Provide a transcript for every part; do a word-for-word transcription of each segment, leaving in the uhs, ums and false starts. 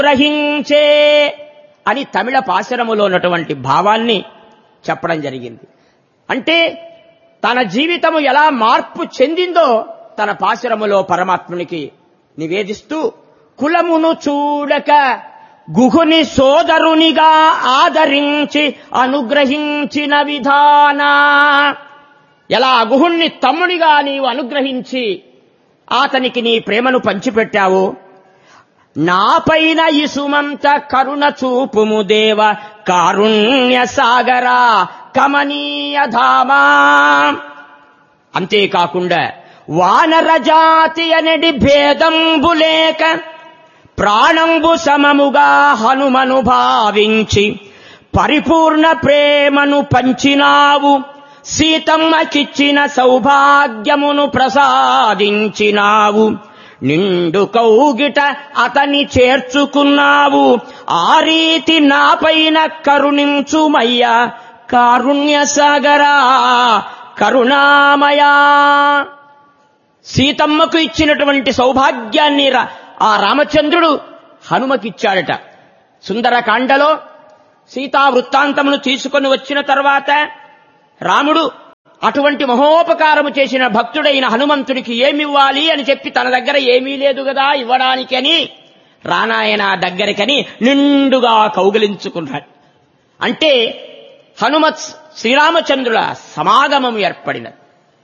గ్రహించే అని తమిళ పాశరములో ఉన్నటువంటి భావాన్ని చెప్పడం జరిగింది. అంటే తన జీవితము ఎలా మార్పు చెందిందో తన పాశరములో పరమాత్మునికి నివేదిస్తూ, కులమును చూడక గుహుని సోదరునిగా ఆదరించి అనుగ్రహించిన విధాన, ఎలా గుహుణ్ణి తమ్మునిగా నీవు అనుగ్రహించి అతనికి నీ ప్రేమను పంచిపెట్టావు, నాపైన ఇసుమంత కరుణ చూపుము దేవ కారుణ్య సాగరా కమనీయ ధామా. అంతేకాకుండా వానర జాతి అనడి భేదంబు లేక ప్రాణంబు సమముగా హనుమను భావించి పరిపూర్ణ ప్రేమను పంచినావు, సీతమ్మకిచ్చిన సౌభాగ్యమును ప్రసాదించినావు, నిండు కౌగిట అతని చేర్చుకున్నావు, ఆ రీతి నాపైన కరుణించుమయ్యా కారుణ్య సాగరా కరుణామయా. సీతమ్మకు ఇచ్చినటువంటి సౌభాగ్యాన్ని ఆ రామచంద్రుడు హనుమకిచ్చాడట. సుందరకాండలో సీతా వృత్తాంతమును తీసుకొని వచ్చిన తర్వాత రాముడు అటువంటి మహోపకారము చేసిన భక్తుడైన హనుమంతుడికి ఏమివ్వాలి అని చెప్పి తన దగ్గర ఏమీ లేదు కదా ఇవ్వడానికని రానాయన దగ్గరికని నిండుగా కౌగిలించుకున్నాడు. అంటే హనుమత్ శ్రీరామచంద్రుల సమాగమం ఏర్పడినది.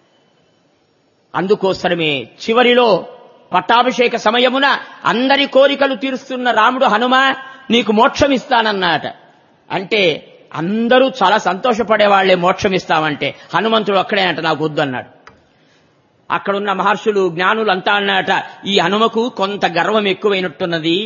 అందుకోసమే చివరిలో పట్టాభిషేక సమయమున అందరి కోరికలు తీరుస్తున్న రాముడు, హనుమ నీకు మోక్షం ఇస్తానన్నాట. అంటే అందరూ చాలా సంతోషపడేవాళ్లే మోక్షం ఇస్తామంటే, హనుమంతుడు అక్కడే అంట నాకు వద్దు అన్నాడు. అక్కడున్న మహర్షులు జ్ఞానులు అంతా అన్నాట, ఈ హనుమకు కొంత గర్వం ఎక్కువైనట్టున్నది,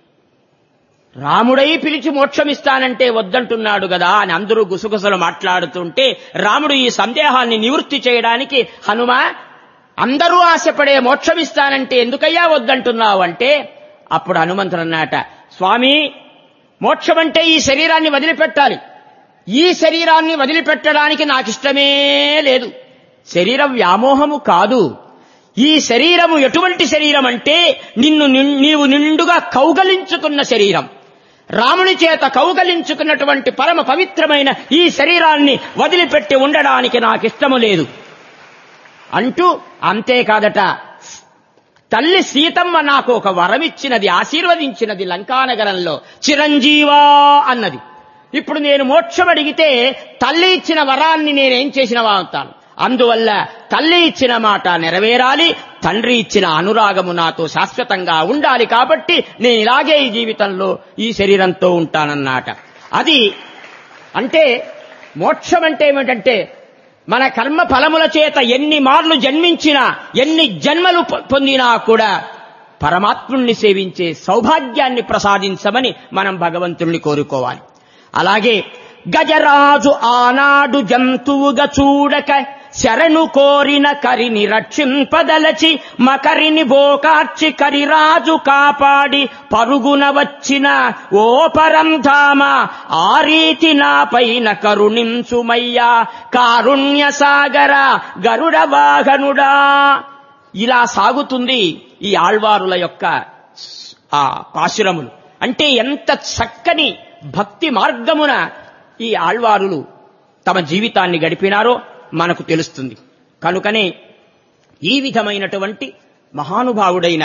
రాముడై పిలిచి మోక్షం ఇస్తానంటే వద్దంటున్నాడు కదా అని అందరూ గుసగుసలు మాట్లాడుతుంటే రాముడు ఈ సందేహాన్ని నివృత్తి చేయడానికి, హనుమ అందరూ ఆశపడే మోక్షం ఇస్తానంటే ఎందుకయ్యా వద్దంటున్నావు అంటే, అప్పుడు హనుమంతుడు అన్నాట, స్వామి మోక్షమంటే ఈ శరీరాన్ని వదిలిపెట్టాలి, ఈ శరీరాన్ని వదిలిపెట్టడానికి నాకిష్టమే లేదు, శరీరం వ్యామోహము కాదు, ఈ శరీరము ఎటువంటి శరీరం అంటే నిన్ను నీవు నిండుగా కౌగలించుకున్న శరీరం, రాముని చేత కౌగలించుకున్నటువంటి పరమ పవిత్రమైన ఈ శరీరాన్ని వదిలిపెట్టి ఉండడానికి నాకిష్టము లేదు అంటూ, అంతేకాదట తల్లి సీతమ్మ నాకు ఒక వరమిచ్చినది, ఆశీర్వదించినది లంకానగరంలో, చిరంజీవా అన్నది. ఇప్పుడు నేను మోక్షం అడిగితే తల్లి ఇచ్చిన వరాన్ని నేనేం చేసిన వాగుతాను, అందువల్ల తల్లి ఇచ్చిన మాట నెరవేరాలి, తండ్రి ఇచ్చిన అనురాగము నాతో శాశ్వతంగా ఉండాలి, కాబట్టి నేను ఇలాగే ఈ జీవితంలో ఈ శరీరంతో ఉంటానన్నమాట. అది అంటే మోక్షం అంటే ఏమిటంటే మన కర్మ ఫలముల చేత ఎన్ని మార్లు జన్మించినా ఎన్ని జన్మలు పొందినా కూడా పరమాత్ముణ్ణి సేవించే సౌభాగ్యాన్ని ప్రసాదించమని మనం భగవంతుణ్ణి కోరుకోవాలి. అలాగే గజరాజు ఆనాడు జంతువుగా చూడక శరణు కోరిన కరిని రక్షింపదలచి మకరిని బోకార్చి కరిరాజు కాపాడి పరుగున వచ్చిన ఓ పరంధామ, ఆ రీతి నా పైన కరుణించుమయ్యా కారుణ్య సాగర గరుడ వాహనుడా. ఇలా సాగుతుంది ఈ ఆళ్వారుల యొక్క ఆ పాశురములు. అంటే ఎంత చక్కని భక్తి మార్గమున ఈ ఆళ్వారులు తమ జీవితాన్ని గడిపినారో మనకు తెలుస్తుంది. కనుకనే ఈ విధమైనటువంటి మహానుభావుడైన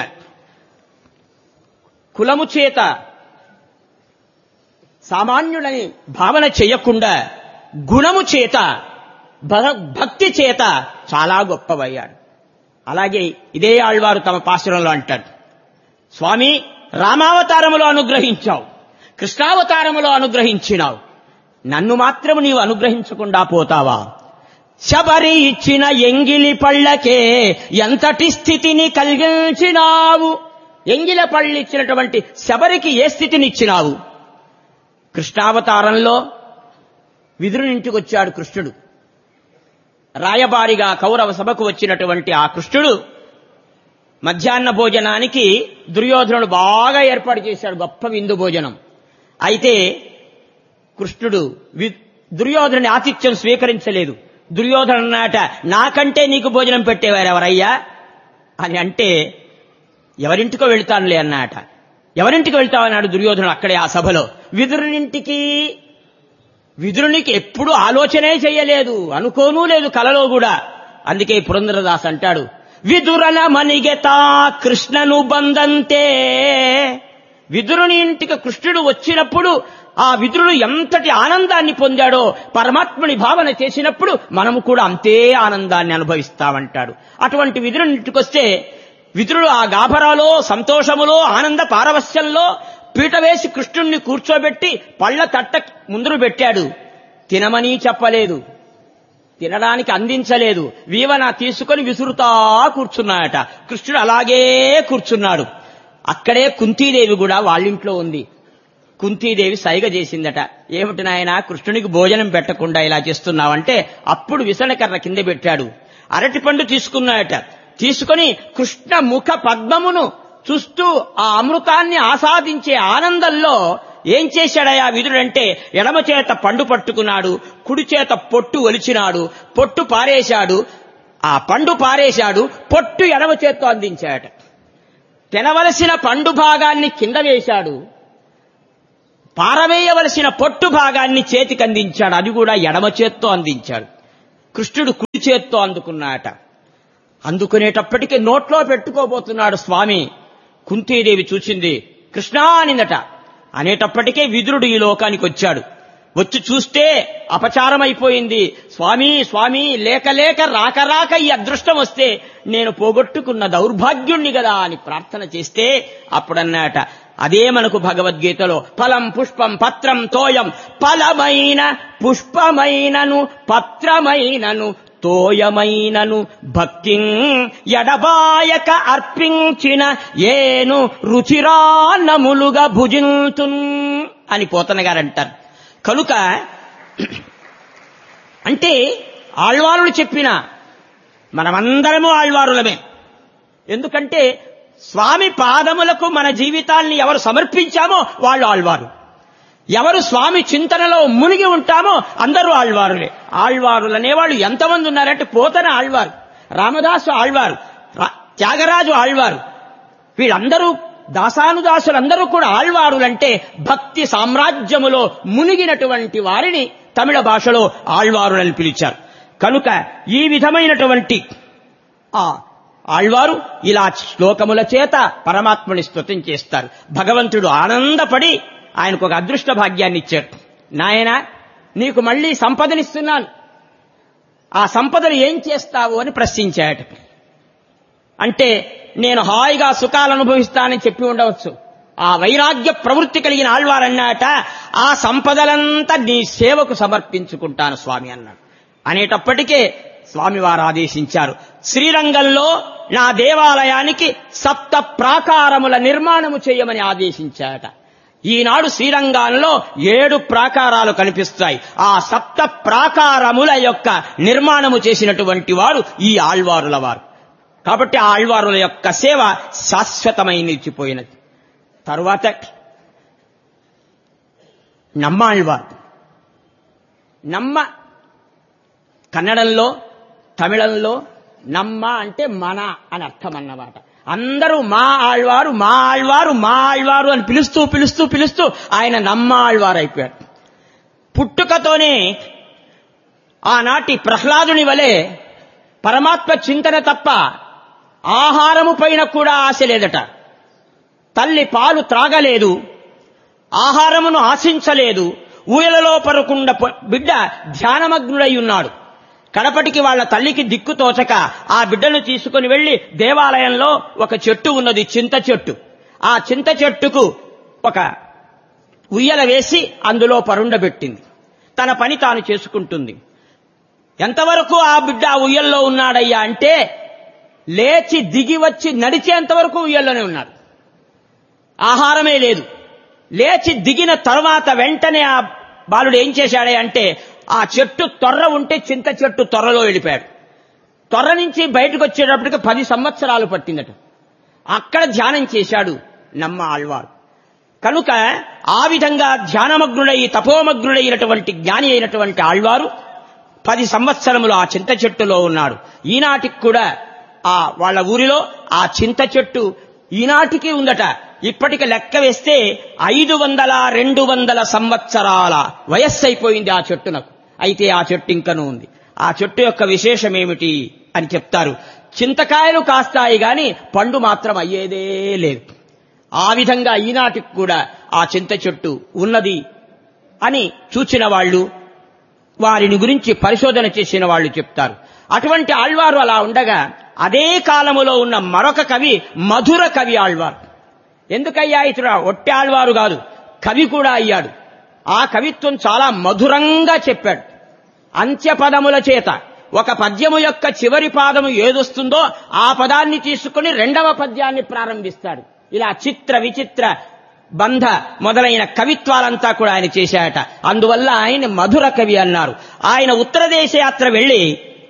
కులము చేత సామాన్యులని భావన చేయకుండా గుణము చేత భక్తి చేత చాలా గొప్పవయ్యాడు. అలాగే ఇదే ఆళ్వారు తమ పాశురంలో అంటాడు, స్వామి రామావతారములో అనుగ్రహించావు, కృష్ణావతారములో అనుగ్రహించినావు, నన్ను మాత్రము నీవు అనుగ్రహించకుండా పోతావా? శబరి ఇచ్చిన ఎంగిలి పళ్ళకే ఎంతటి స్థితిని కలిగించినావు. ఎంగిల పళ్ళు ఇచ్చినటువంటి శబరికి ఏ స్థితిని ఇచ్చినావు? కృష్ణావతారంలో విదురునింటికి వచ్చాడు కృష్ణుడు. రాయబారిగా కౌరవ సభకు వచ్చినటువంటి ఆ కృష్ణుడు మధ్యాహ్న భోజనానికి దుర్యోధనుడు బాగా ఏర్పాటు చేశాడు, గొప్ప విందు భోజనం. అయితే కృష్ణుడు దుర్యోధనుని ఆతిథ్యం స్వీకరించలేదు. దుర్యోధను అన్నట, నాకంటే నీకు భోజనం పెట్టేవారు ఎవరయ్యా అని అంటే, ఎవరింటికో వెళ్తానులే అన్నట. ఎవరింటికి వెళ్తావన్నాడు దుర్యోధనుడు అక్కడే ఆ సభలో. విదురునింటికి. విదురునికి ఎప్పుడు ఆలోచనే చేయలేదు, అనుకోనూ లేదు కలలో కూడా. అందుకే పురంధరదాస్ అంటాడు, విదురన మనిగెతా కృష్ణను బందంతే. విదురుని ఇంటికి కృష్ణుడు వచ్చినప్పుడు ఆ విదురుడు ఎంతటి ఆనందాన్ని పొందాడో పరమాత్ముని భావన చేసినప్పుడు మనము కూడా అంతే ఆనందాన్ని అనుభవిస్తామంటాడు. అటువంటి విదురుని ఇంటికొస్తే విదురుడు ఆ గాభరాలో, సంతోషములో, ఆనంద పారవస్యంలో పీట వేసి కృష్ణుణ్ణి కూర్చోబెట్టి పళ్ల తట్ట ముందురు పెట్టాడు. తినమని చెప్పలేదు, తినడానికి అందించలేదు. వీవన తీసుకొని విసురుతా కూర్చున్నాడట. కృష్ణుడు అలాగే కూర్చున్నాడు. అక్కడే కుంతీదేవి కూడా వాళ్ళింట్లో ఉంది. కుంతీదేవి సైగ చేసిందట, ఏమిటి నాయనా కృష్ణునికి భోజనం పెట్టకుండా ఇలా చేస్తున్నావంటే అప్పుడు విసనకర్ర కింద పెట్టాడు. అరటిపండు తీసుకున్నాడట. తీసుకొని కృష్ణ ముఖ పద్మమును చూస్తూ ఆ అమృతాన్ని ఆస్వాదించే ఆనందంలో ఏం చేశాడయా విదురుడంటే, ఎడమ చేత పండు పట్టుకున్నాడు, కుడి చేత పొట్టు ఒలిచినాడు, పొట్టు పారేశాడు, ఆ పండు పారేశాడు, పొట్టు ఎడమ చేత్తో అందించాడట. తినవలసిన పండు భాగాన్ని కింద వేశాడు, పారవేయవలసిన పొట్టు భాగాన్ని చేతికి అందించాడు, అది కూడా ఎడమ చేత్తో అందించాడు. కృష్ణుడు కుడి చేత్తో అందుకున్నాడట. అందుకునేటప్పటికీ నోట్లో పెట్టుకోబోతున్నాడు స్వామి. కుంతీదేవి చూసింది, కృష్ణా అనిందట. అనేటప్పటికే విదురుడు ఈ లోకానికి వచ్చాడు. వచ్చి చూస్తే అపచారమైపోయింది. స్వామి స్వామి లేక లేక రాక రాక ఈ అదృష్టం వస్తే నేను పోగొట్టుకున్న దౌర్భాగ్యుణ్ణి కదా అని ప్రార్థన చేస్తే అప్పుడన్నట, అదే మనకు భగవద్గీతలో ఫలం పుష్పం పత్రం తోయం, ఫలమైన పుష్పమైనను పత్రమైనను తోయమైనను భక్తి ఎడబాయక అర్పించిన ఏను రుచిరాన్నములుగా భుజింతున్ అని పోతన గారు అంటారు. కనుక అంటే ఆళ్వారులు చెప్పిన మనమందరము ఆళ్వారులమే. ఎందుకంటే స్వామి పాదములకు మన జీవితాల్ని ఎవరు సమర్పించామో వాళ్ళు ఆళ్వారు. ఎవరు స్వామి చింతనలో మునిగి ఉంటామో అందరూ ఆళ్వారులే. ఆళ్వారులు అనేవాళ్ళు ఎంతమంది ఉన్నారంటే పోతన ఆళ్వారు, రామదాసు ఆళ్వారు, త్యాగరాజు ఆళ్వారు, వీళ్ళందరూ దాసానుదాసులందరూ కూడా ఆళ్వారులంటే భక్తి సామ్రాజ్యములో మునిగినటువంటి వారిని తమిళ భాషలో ఆళ్వారులని పిలిచారు. కనుక ఈ విధమైనటువంటి ఆ ఆళ్వారు ఇలా శ్లోకముల చేత పరమాత్మని స్తుతం చేస్తారు. భగవంతుడు ఆనందపడి ఆయనకు ఒక అదృష్ట భాగ్యాన్ని ఇచ్చాడు. నాయన నీకు మళ్లీ సంపదనిస్తున్నాను, ఆ సంపదను ఏం చేస్తావు అని ప్రశ్నించాడు. అంటే నేను హాయిగా సుఖాలు అనుభవిస్తానని చెప్పి ఉండవచ్చు. ఆ వైరాగ్య ప్రవృత్తి కలిగిన ఆళ్వారన్నాట, ఆ సంపదలంతా నీ సేవకు సమర్పించుకుంటాను స్వామి అన్నాడు. అనేటప్పటికే స్వామివారు ఆదేశించారు, శ్రీరంగంలో నా దేవాలయానికి సప్త ప్రాకారముల నిర్మాణము చేయమని ఆదేశించాట. ఈనాడు శ్రీరంగంలో ఏడు ప్రాకారాలు కనిపిస్తాయి. ఆ సప్త ప్రాకారముల యొక్క నిర్మాణము చేసినటువంటి వారు ఈ ఆళ్వారుల వారు. కాబట్టి ఆ ఆళ్వారుల యొక్క సేవ శాశ్వతమై నిలిచిపోయినది. తరువాత నమ్మాళ్వారు. నమ్మ కన్నడంలో, తమిళంలో నమ్మ అంటే మన అని అర్థం అన్నమాట. అందరూ మా ఆళ్వారు మా ఆళ్వారు మా ఆళ్వారు అని పిలుస్తూ పిలుస్తూ పిలుస్తూ ఆయన నమ్మ ఆళ్వారు అయిపోయాడు. పుట్టుకతోనే ఆనాటి ప్రహ్లాదుని వలె పరమాత్మ చింతన తప్ప ఆహారము పైన కూడా ఆశ లేదట. తల్లి పాలు త్రాగలేదు, ఆహారమును ఆశించలేదు, ఊయలలో పరుకుండ బిడ్డ ధ్యానమగ్నుడై ఉన్నాడు. కడపటికి వాళ్ల తల్లికి దిక్కు తోచక ఆ బిడ్డను తీసుకుని వెళ్లి దేవాలయంలో ఒక చెట్టు ఉన్నది, చింత చెట్టు. ఆ చింత చెట్టుకు ఒక ఉయ్యల వేసి అందులో పరుండబెట్టింది. తన పని తాను చేసుకుంటుంది. ఎంతవరకు ఆ బిడ్డ ఆ ఉయ్యల్లో ఉన్నాడయ్యా అంటే లేచి దిగి వచ్చి నడిచేంతవరకు ఉయ్యల్లోనే ఉన్నాడు. ఆహారమే లేదు. లేచి దిగిన తర్వాత వెంటనే ఆ బాలుడు ఏం చేశాడే అంటే ఆ చెట్టు తొర్ర ఉంటే చింత చెట్టు తొర్రలో వెళ్ళిపోయాడు. తొర్ర నుంచి బయటకు వచ్చేటప్పటికి పది సంవత్సరాలు పట్టిందట. అక్కడ ధ్యానం చేశాడు నమ్మ ఆళ్వారు. కనుక ఆ విధంగా ధ్యానమగ్నుడై తపోమగ్నుడైనటువంటి జ్ఞాని అయినటువంటి ఆళ్వారు పది సంవత్సరములు ఆ చింత చెట్టులో ఉన్నాడు. ఈనాటికి కూడా ఆ వాళ్ళ ఊరిలో ఆ చింత చెట్టు ఈనాటికి ఉందట. ఇప్పటికి లెక్క వేస్తే ఐదు వందల రెండు వందల సంవత్సరాల వయస్సు అయిపోయింది ఆ చెట్టునకు. అయితే ఆ చెట్టు ఇంకనూ ఉంది. ఆ చెట్టు యొక్క విశేషం ఏమిటి అని చెప్తారు. చింతకాయలు కాస్తాయి గాని పండు మాత్రం అయ్యేదే లేదు. ఆ విధంగా ఈనాటికి కూడా ఆ చింత చెట్టు ఉన్నది అని చూచిన వాళ్ళు, వారిని గురించి పరిశోధన చేసిన వాళ్ళు చెప్తారు. అటువంటి ఆళ్వారు అలా ఉండగా అదే కాలములో ఉన్న మరొక కవి మధుర కవి ఆళ్వారు. ఎందుకయ్యా ఇతడు ఒట్టి ఆళ్వారు కాదు, కవి కూడా అయ్యాడు. ఆ కవిత్వం చాలా మధురంగా చెప్పాడు. అంత్యపదముల చేత ఒక పద్యము యొక్క చివరి పాదము ఏదొస్తుందో ఆ పదాన్ని తీసుకుని రెండవ పద్యాన్ని ప్రారంభిస్తాడు. ఇలా చిత్ర విచిత్ర బంధ మొదలైన కవిత్వాలంతా కూడా ఆయన చేశాయట. అందువల్ల ఆయన మధుర కవి అన్నారు. ఆయన ఉత్తర దేశ యాత్ర వెళ్లి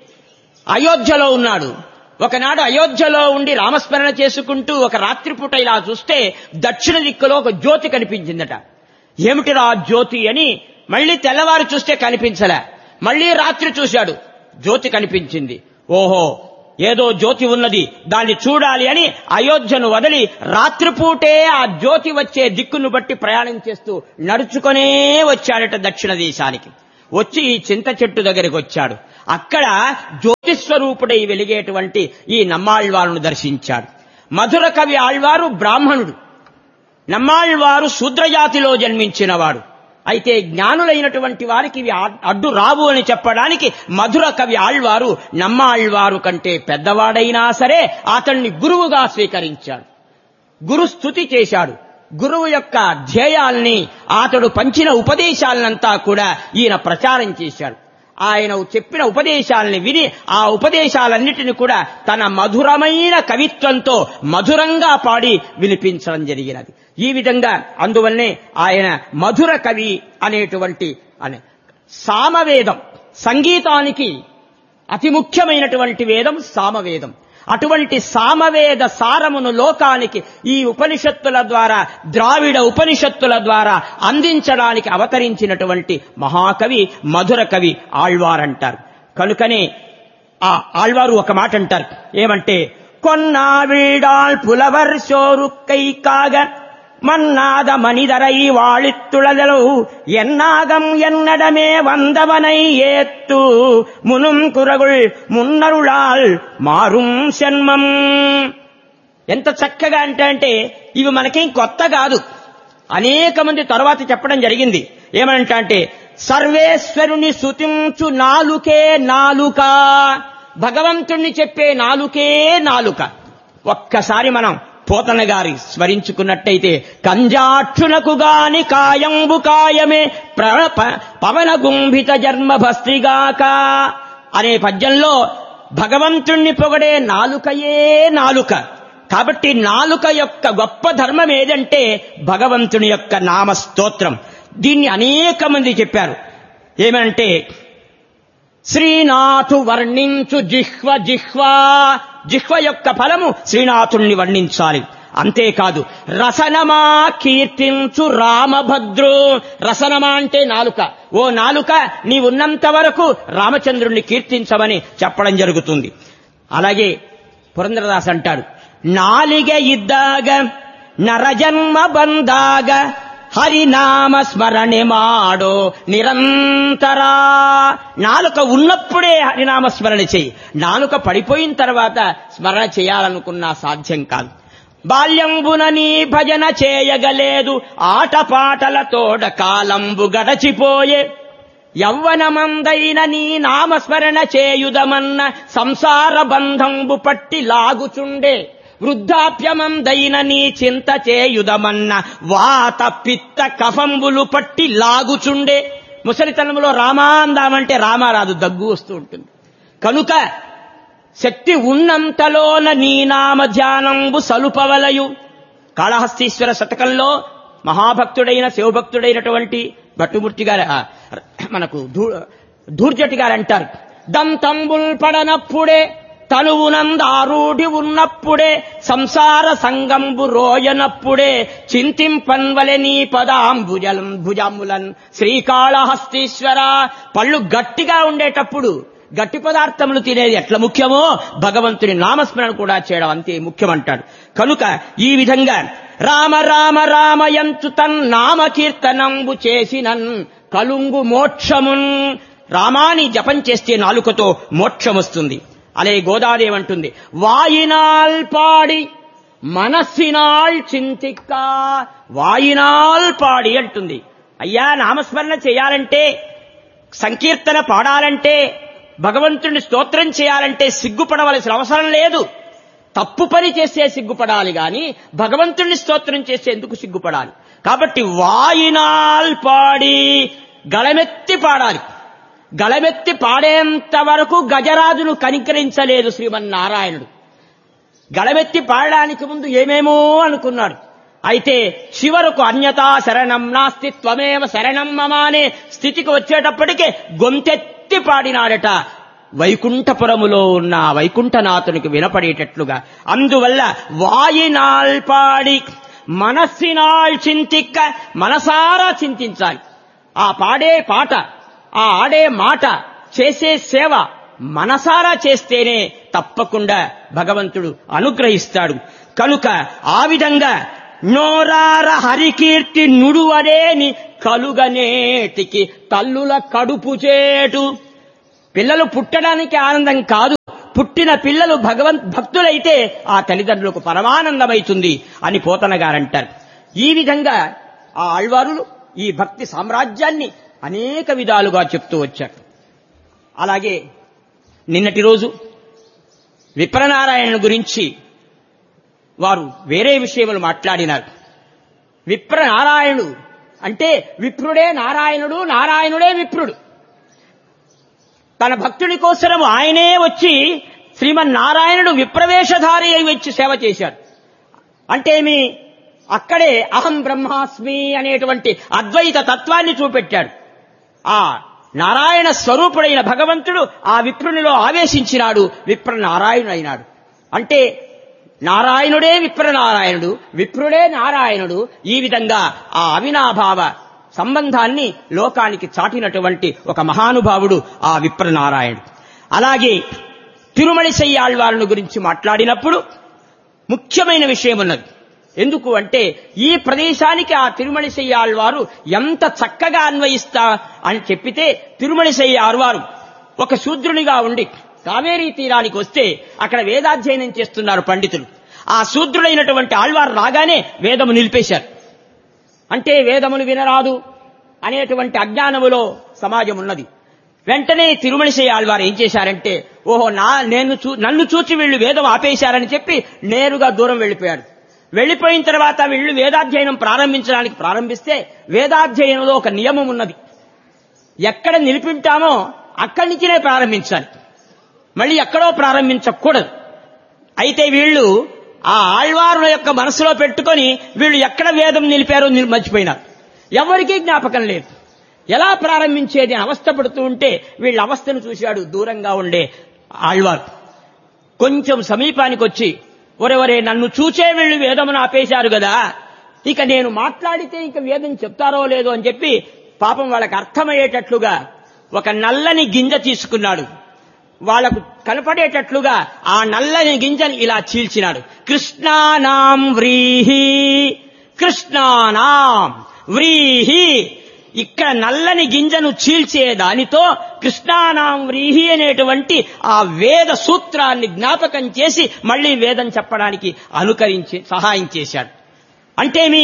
అయోధ్యలో ఉన్నాడు. ఒకనాడు అయోధ్యలో ఉండి రామస్మరణ చేసుకుంటూ ఒక రాత్రిపూట ఇలా చూస్తే దక్షిణ దిక్కులో ఒక జ్యోతి కనిపించిందట. ఏమిటిరా జ్యోతి అని మళ్లీ తెల్లవారు చూస్తే కనిపించలే. మళ్లీ రాత్రి చూశాడు, జ్యోతి కనిపించింది. ఓహో, ఏదో జ్యోతి ఉన్నది, దాన్ని చూడాలి అని అయోధ్యను వదిలి రాత్రిపూటే ఆ జ్యోతి వచ్చే దిక్కును బట్టి ప్రయాణం చేస్తూ నడుచుకునే వచ్చాడట దక్షిణ దేశానికి. వచ్చి ఈ చింత చెట్టు దగ్గరికి వచ్చాడు. అక్కడ జ్యోతిస్వరూపుడై వెలిగేటువంటి ఈ నమ్మాళ్వారును దర్శించాడు. మధుర కవి ఆళ్వారు బ్రాహ్మణుడు, నమ్మాళ్వారు శూద్రజాతిలో జన్మించినవాడు. అయితే జ్ఞానులైనటువంటి వారికి ఇవి అడ్డు రావు అని చెప్పడానికి మధుర కవి ఆళ్వారు నమ్మాళ్వారు కంటే పెద్దవాడైనా సరే అతన్ని గురువుగా స్వీకరించాడు. గురు స్తుతి చేశాడు. గురువు యొక్క ధ్యేయాల్ని, అతడు పంచిన ఉపదేశాలనంతా కూడా ఈయన ప్రచారం చేశాడు. ఆయన చెప్పిన ఉపదేశాలని విని ఆ ఉపదేశాలన్నిటిని కూడా తన మధురమైన కవిత్వంతో మధురంగా పాడి వినిపించడం జరిగినది. ఈ విధంగా అందువల్లనే ఆయన మధుర కవి అనేటువంటి అనే సామవేదం, సంగీతానికి అతి ముఖ్యమైనటువంటి వేదం సామవేదం. అటువంటి సామవేద సారమును లోకానికి ఈ ఉపనిషత్తుల ద్వారా, ద్రావిడ ఉపనిషత్తుల ద్వారా అందించడానికి అవతరించినటువంటి మహాకవి మధుర కవి ఆళ్వారంటారు. కనుకనే ఆ ఆళ్వారు ఒక మాట అంటారు. ఏమంటే, కొన్నా వీడాల్ పులవర్ షోరుక్కై కాగ மன்னாத மனிதரை வாழித்துளதலோ என்னாகம் என்னடமே வந்தவனை ஏத்து முனும் குரகுள் మున్నరుళాల్ మారుం జన్మం. ఎంత చక్కగా అంటే అంటే ఇవి మనకేం కొత్త కాదు. అనేక మంది తర్వాత చెప్పడం జరిగింది. ఏమంట అంటే, సర్వేశ్వరుని స్తుతించు నాలుకే నాలుక, భగవంతుణ్ణి చెప్పే నాలుకే నాలుక. ఒక్కసారి మనం పోతన గారి స్మరించుకున్నట్టయితే, కంజాక్షునకు గాని కాయంబు కాయమే పవన గుంభిత జన్మభస్త్రిగాక అనే పద్యంలో భగవంతుణ్ణి పొగడే నాలుకయే నాలుక. కాబట్టి నాలుక యొక్క గొప్ప ధర్మం ఏదంటే భగవంతుని యొక్క నామస్తోత్రం. దీన్ని అనేక మంది చెప్పారు. ఏమంటే, శ్రీనాథు వర్ణించు జిహ్వ జిహ్వా, జిహ్వ యొక్క ఫలము శ్రీనాథుణ్ణి వర్ణించాలి. అంతేకాదు, రసనమా కీర్తించు రామభద్రు. రసనమా అంటే నాలుక. ఓ నాలుక, నీవున్నంత వరకు రామచంద్రుణ్ణి కీర్తించమని చెప్పడం జరుగుతుంది. అలాగే పురంధరదాస్ అంటాడు, నాలిగ ఇద్దాగ నరజన్మ బందాగ హరినామ స్మరణೆ ಮಾಡೋ నిరంతరా. నాలుక ఉన్నప్పుడే హరినామ స్మరణ చెయ్యి. నాలుక పడిపోయిన తర్వాత స్మరణ చేయాలనుకున్నా సాధ్యం కాదు. బాల్యంబున నీ భజన చేయగలేదు, ఆటపాటలతోడ కాలంబు గడచిపోయే. యవ్వనమందైన నీ నామస్మరణ చేయుదమన్న సంసార బంధంబు పట్టి లాగుచుండే. వృద్ధాప్యమందైన నీ చింత చేయుదమన్న వాత పిత్త కఫంబులు పట్టి లాగుచుండే. ముసలితనంలో రామా అందామంటే రామారాదు, దగ్గు వస్తూ ఉంటుంది. కనుక శక్తి ఉన్నంతలోన నీ నామ ధ్యానంబు సలుపవలయు. కాళహస్తీశ్వర శతకంలో మహాభక్తుడైన శివభక్తుడైనటువంటి భట్టుమూర్తి గారు, మనకు ధూర్జటి గారు అంటారు, దంతంబుల్ పడనప్పుడే తనువునందారూఢి ఉన్నప్పుడే సంసార సంగంబు రోయనప్పుడే చింతింపన్వలె నీ పదాంబుజలం భుజములన్ శ్రీకాళహస్తీశ్వర. పళ్ళు గట్టిగా ఉండేటప్పుడు గట్టి పదార్థములు తినేది ఎట్లా ముఖ్యమో భగవంతుని నామస్మరణ కూడా చేయడం అంతే ముఖ్యమంటాడు. కనుక ఈ విధంగా రామ రామ రామయంతు తన్ నామకీర్తనంబు చేసినన్ కలుంగు మోక్షమున్. రామాని జపం చేస్తే నాలుకతో మోక్షం వస్తుంది. అలే గోదాదేవి అంటుంది, వాయినాల్ పాడి మనస్సినాల్ చింతిక్క. వాయినాల్ పాడి అంటుంది. అయ్యా, నామస్మరణ చేయాలంటే, సంకీర్తన పాడాలంటే, భగవంతుడిని స్తోత్రం చేయాలంటే సిగ్గుపడవలసిన అవసరం లేదు. తప్పు పని చేస్తే సిగ్గుపడాలి గాని భగవంతుడిని స్తోత్రం చేస్తే ఎందుకు సిగ్గుపడాలి? కాబట్టి వాయినాల్ పాడి, గళమెత్తి పాడాలి. గళమెత్తి పాడేంత వరకు గజరాజును కనికరించలేదు శ్రీమన్నారాయణుడు. గళమెత్తి పాడడానికి ముందు ఏమేమో అనుకున్నాడు. అయితే చివరకు అన్యతా శరణం నాస్తి త్వమేవ శరణం మమ అనే స్థితికి వచ్చేటప్పటికే గొంతెత్తి పాడినాడట. వైకుంఠపురములో ఉన్న వైకుంఠనాథునికి వినపడేటట్లుగా. అందువల్ల వాయినాల్ పాడి మనస్సినాల్ చింతిక్క, మనసారా చింతించాలి. ఆ పాడే పాట, ఆ ఆడే మాట, చేసే సేవ మనసారా చేస్తేనే తప్పకుండా భగవంతుడు అనుగ్రహిస్తాడు. కనుక ఆ విధంగా నోరార హరికీర్తి నుడువరేని కలుగనేటికి తల్లుల కడుపు చేటు. పిల్లలు పుట్టడానికి ఆనందం కాదు, పుట్టిన పిల్లలు భగవంత్ భక్తులైతే ఆ తల్లిదండ్రులకు పరమానందమైతుంది అని పోతన గారంటారు. ఈ విధంగా ఆ ఆళ్వారులు ఈ భక్తి సామ్రాజ్యాన్ని అనేక విధాలుగా చెప్తూ వచ్చారు. అలాగే నిన్నటి రోజు విప్రనారాయణ గురించి వారు వేరే విషయములు మాట్లాడినారు. విప్రనారాయణుడు అంటే విప్రుడే నారాయణుడు, నారాయణుడే విప్రుడు. తన భక్తుడి కోసరం ఆయనే వచ్చి శ్రీమన్నారాయణుడు విప్రవేశధారి అయి వచ్చి సేవ చేశాడు. అంటే మీ అక్కడే అహం బ్రహ్మాస్మి అనేటువంటి అద్వైత తత్వాన్ని చూపెట్టాడు. ఆ నారాయణ స్వరూపుడైన భగవంతుడు ఆ విప్రునిలో ఆవేశించినాడు, విప్రనారాయణుడు అయినాడు. అంటే నారాయణుడే విప్రనారాయణుడు, విప్రుడే నారాయణుడు. ఈ విధంగా ఆ అవినాభావ సంబంధాన్ని లోకానికి చాటినటువంటి ఒక మహానుభావుడు ఆ విప్రనారాయణుడు. అలాగే తిరుమలిశై ఆళ్వారుని గురించి మాట్లాడినప్పుడు ముఖ్యమైన విషయం ఉన్నది. ఎందుకు అంటే ఈ ప్రదేశానికి ఆ తిరుమలిశై ఆళ్వారు ఎంత చక్కగా అన్వయిస్తా అని చెప్పితే, తిరుమలిశై ఆళ్వారు ఒక శూద్రునిగా ఉండి కావేరీ తీరానికి వస్తే అక్కడ వేదాధ్యయనం చేస్తున్నారు పండితులు. ఆ శూద్రుడైనటువంటి ఆళ్వారు రాగానే వేదము నిలిపేశారు. అంటే వేదములు వినరాదు అనేటువంటి అజ్ఞానములో సమాజం ఉన్నది. వెంటనే తిరుమలిశై ఆళ్వారు ఏం చేశారంటే, ఓహో నా నేను నన్ను చూచి వీళ్ళు వేదం ఆపేశారని చెప్పి నేరుగా దూరం వెళ్లిపోయాడు. వెళ్లిపోయిన తర్వాత వీళ్ళు వేదాధ్యయనం ప్రారంభించడానికి ప్రారంభిస్తే వేదాధ్యయనంలో ఒక నియమం ఉన్నది. ఎక్కడ నిలిపింటామో అక్కడి నుంచినే ప్రారంభించాలి, మళ్ళీ ఎక్కడో ప్రారంభించకూడదు. అయితే వీళ్ళు ఆ ఆళ్వారుల యొక్క మనసులో పెట్టుకొని వీళ్ళు ఎక్కడ వేదం నిలిపారో మర్చిపోయినారు. ఎవరికీ జ్ఞాపకం లేదు. ఎలా ప్రారంభించేది అని అవస్థపడుతూ ఉంటే వీళ్ళ అవస్థను చూశాడు దూరంగా ఉండే ఆళ్వారు. కొంచెం సమీపానికి వచ్చి, ఒరెవరే నన్ను చూచే వీళ్ళు వేదమును ఆపేశారు కదా, ఇక నేను మాట్లాడితే ఇక వేదం చెప్తారో లేదో అని చెప్పి పాపం వాళ్ళకి అర్థమయ్యేటట్లుగా ఒక నల్లని గింజ తీసుకున్నాడు. వాళ్లకు కనపడేటట్లుగా ఆ నల్లని గింజని ఇలా చీల్చినాడు. కృష్ణానాం వ్రీహి, కృష్ణానాం వ్రీహి. ఇక్కడ నల్లని గింజను చీల్చే దానితో కృష్ణానాం వ్రీహి అనేటువంటి ఆ వేద సూత్రాన్ని జ్ఞాపకం చేసి మళ్లీ వేదం చెప్పడానికి అనుకరించి సహాయం చేశాడు. అంటేమి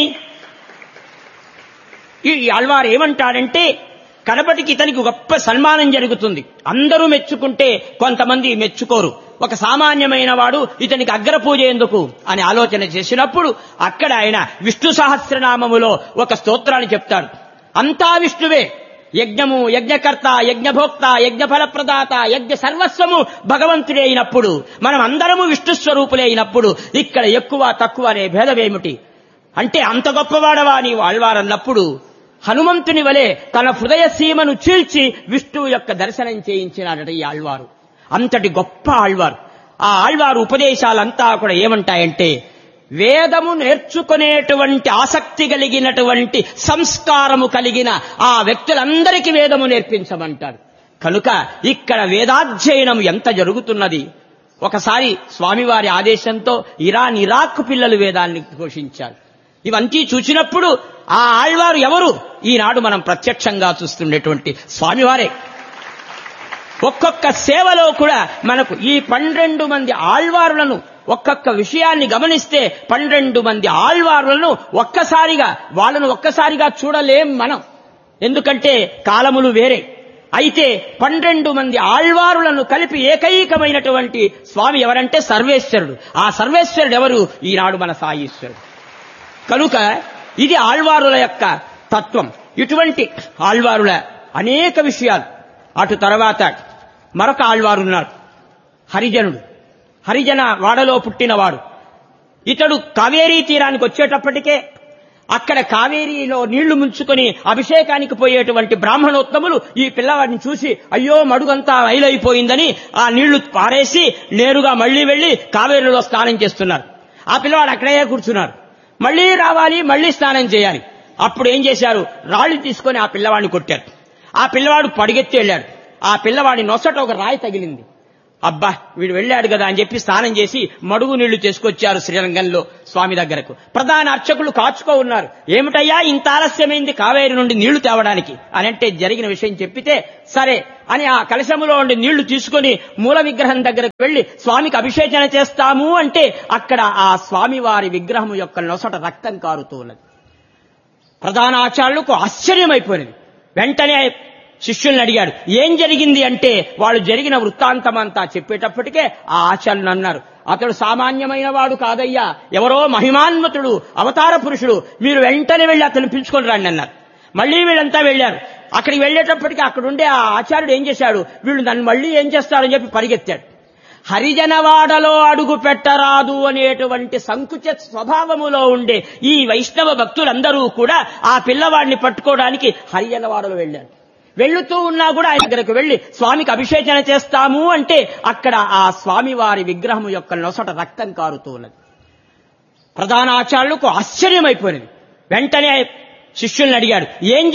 ఈ ఆళ్వారు ఏమంటాడంటే, కడపటికి ఇతనికి గొప్ప సన్మానం జరుగుతుంది. అందరూ మెచ్చుకుంటే కొంతమంది మెచ్చుకోరు. ఒక సామాన్యమైన వాడు ఇతనికి అగ్రపూజ ఎందుకు అని ఆలోచన చేసినప్పుడు అక్కడ ఆయన విష్ణు సహస్రనామములో ఒక స్తోత్రాన్ని చెప్తాడు. అంతా విష్ణువే. యజ్ఞము, యజ్ఞకర్త, యజ్ఞభోక్త, యజ్ఞఫల ప్రదాత, యజ్ఞ సర్వస్వము భగవంతుడే అయినప్పుడు, మనం అందరము విష్ణు స్వరూపులే అయినప్పుడు ఇక్కడ ఎక్కువ తక్కువ అనే భేదమేమిటి? అంటే అంత గొప్పవాడవా నీవు ఆళ్వారన్నప్పుడు హనుమంతుని వలె తన హృదయ సీమను చీల్చి విష్ణువు యొక్క దర్శనం చేయించినాడట ఈ ఆళ్వారు. అంతటి గొప్ప ఆళ్వారు. ఆ ఆళ్వారు ఉపదేశాలంతా కూడా ఏమంటాయంటే, వేదము నేర్చుకునేటువంటి ఆసక్తి కలిగినటువంటి సంస్కారము కలిగిన ఆ వ్యక్తులందరికీ వేదము నేర్పించమంటాడు. కనుక ఇక్కడ వేదాధ్యయనం ఎంత జరుగుతున్నది. ఒకసారి స్వామివారి ఆదేశంతో ఇరాన్ ఇరాక్ పిల్లలు వేదాన్ని ఘోషించారు. ఇవంతా చూసినప్పుడు ఆ ఆళ్వారు ఎవరు? ఈనాడు మనం ప్రత్యక్షంగా చూస్తుండేటువంటి స్వామివారే. ఒక్కొక్క సేవలో కూడా మనకు ఈ పన్నెండు మంది ఆళ్వారులను ఒక్కొక్క విషయాన్ని గమనిస్తే పన్నెండు మంది ఆళ్వారులను ఒక్కసారిగా వాళ్ళను ఒక్కసారిగా చూడలేం మనం, ఎందుకంటే కాలములు వేరే. అయితే పన్నెండు మంది ఆళ్వారులను కలిపి ఏకైకమైనటువంటి స్వామి ఎవరంటే సర్వేశ్వరుడు. ఆ సర్వేశ్వరుడు ఎవరు? ఈనాడు మన సాయీశ్వరుడు. కనుక ఇది ఆళ్వారుల యొక్క తత్వం. ఇటువంటి ఆళ్వారుల అనేక విషయాలు. అటు తర్వాత మరొక ఆళ్వారు ఉన్నారు, హరిజనుడు. హరిజన వాడలో పుట్టినవాడు. ఇతడు కావేరీ తీరానికి వచ్చేటప్పటికే అక్కడ కావేరీలో నీళ్లు ముంచుకొని అభిషేకానికి పోయేటువంటి బ్రాహ్మణోత్తములు ఈ పిల్లవాడిని చూసి అయ్యో మడుగంతా మైలైపోయిందని ఆ నీళ్లు పారేసి నేరుగా మళ్లీ వెళ్లి కావేరీలో స్నానం చేస్తున్నారు. ఆ పిల్లవాడు అక్కడే కూర్చున్నారు. మళ్లీ రావాలి, మళ్లీ స్నానం చేయాలి. అప్పుడు ఏం చేశారు? రాళ్లు తీసుకొని ఆ పిల్లవాడిని కొట్టారు. ఆ పిల్లవాడు పడిగెత్తి వెళ్ళాడు. ఆ పిల్లవాడి నొసట ఒక రాయి తగిలింది. అబ్బా వీడు వెళ్ళాడు కదా అని చెప్పి స్నానం చేసి మడుగు నీళ్లు తీసుకొచ్చారు శ్రీరంగంలో స్వామి దగ్గరకు. ప్రధాన అర్చకులు కాచుకో ఉన్నారు. ఏమిటయ్యా ఇంత ఆలస్యమైంది కావేరి నుండి నీళ్లు తేవడానికి అని అంటే జరిగిన విషయం చెప్పితే సరే అని ఆ కలశములో ఉండి నీళ్లు తీసుకుని మూల విగ్రహం దగ్గరకు వెళ్లి స్వామికి అభిషేచన చేస్తాము అంటే అక్కడ ఆ స్వామి వారి విగ్రహం యొక్క నొసట రక్తం కారుతూ ఉన్నది. ప్రధానాచార్యులకు ఆశ్చర్యమైపోయినది. వెంటనే శిష్యుల్ని అడిగాడు, ఏం జరిగింది అంటే వాళ్ళు జరిగిన వృత్తాంతమంతా చెప్పేటప్పటికే ఆ ఆచార్యులు అన్నారు, అతడు సామాన్యమైన వాడు కాదయ్యా, ఎవరో మహిమాన్వితుడు అవతార పురుషుడు, మీరు వెంటనే వెళ్లి అతను పిలుచుకొని రండి అన్నారు. మళ్లీ వీళ్ళంతా వెళ్లారు. అక్కడికి వెళ్లేటప్పటికీ అక్కడుండే ఆ ఆచార్యుడు ఏం చేశాడు, వీళ్ళు నన్ను మళ్లీ ఏం చేస్తారని చెప్పి పరిగెత్తాడు. హరిజనవాడలో అడుగు పెట్టరాదు అనేటువంటి సంకుచ స్వభావములో ఉండే ఈ వైష్ణవ భక్తులందరూ కూడా ఆ పిల్లవాడిని పట్టుకోవడానికి హరిజనవాడలో వెళ్లారు. వెళ్లుతూ ఉన్నా కూడా ఆయన దగ్గరకు వెళ్లి స్వామికి అభిషేచన చేస్తాము అంటే అక్కడ ఆ స్వామి వారి విగ్రహం యొక్క నొసట రక్తం కారుతూ ఉన్నది. ప్రధానాచార్యులకు ఆశ్చర్యమైపోయినది. వెంటనే శిష్యుల్ని అడిగాడు, ఏం